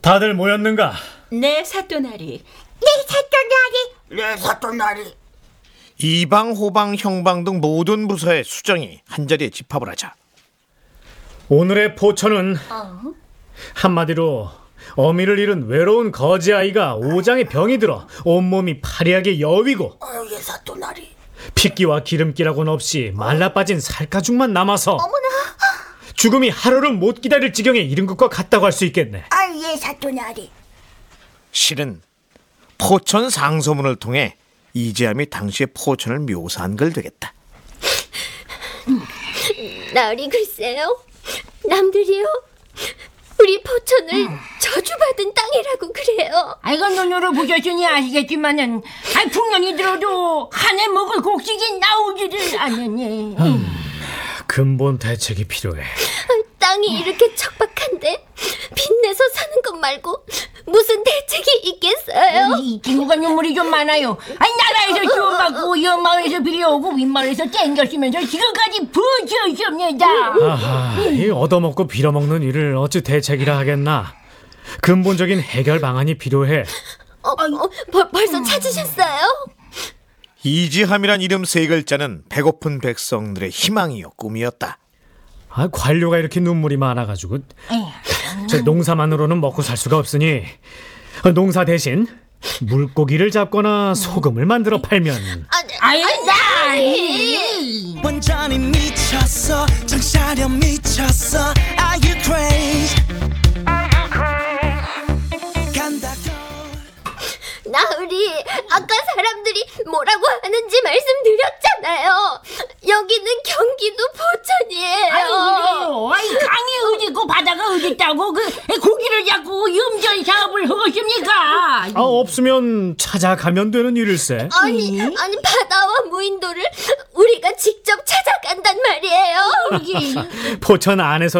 다들 모였는가? 네, 사또나리. 네, 사또나리. 이방, 호방, 형방 등 모든 부서의 수장이 한자리에 집합을 하자 오늘의 포천은 한마디로 어미를 잃은 외로운 거지아이가 오장에 병이 들어 온몸이 파리하게 여위고 예, 사또나리. 핏기와 기름기라고는 없이 말라빠진 살가죽만 남아서 죽음이 하루를 못 기다릴 지경에 이른 것과 같다고 할 수 있겠네. 예, 사또나리. 실은 포천 상소문을 통해 이재함이 당시의 포천을 묘사한 걸 되겠다. 나으리 글쎄요, 남들이요 우리 포천을 저주받은 땅이라고 그래요. 아이고, 눈으로 보셨으니 아시겠지만은 풍년이 들어도 한 해 먹을 곡식이 나오지를 않으니. 근본 대책이 필요해. 땅이 이렇게 척박한데 빚내서 사는 것 말고 무슨 대책이 있겠어요? 이 친구가 눈물이 좀 많아요. 나라에서 지원받고 옆마을에서 빌려오고 윗마을에서 땡겨쓰면서 지금까지 버텼습니다. 아하, 이 얻어먹고 빌어먹는 일을 어찌 대책이라 하겠나. 근본적인 해결 방안이 필요해. 벌써 찾으셨어요? 이지함이란 이름 세 글자는 배고픈 백성들의 희망이요 꿈이었다. 관료가 이렇게 눈물이 많아가지고 저 농사만으로는 먹고 살 수가 없으니 농사 대신 물고기를 잡거나 소금을 만들어 팔면. 나리 완전히 미쳤어 정신차려 미쳤어 Are you crazy 나으리, 아까 사람들이 뭐라고 하는지 말씀드렸잖아요. 여기는 경기도 포천이에요. 강이 어디 있고 바다가 어디 있다고 고기를 잡고 염전 사업을 하겠습니까? 없으면 찾아가면 되는 일일세. 아니 바다와 무인도를 우리가 직접 찾아간단 말이에요. 포천 안에서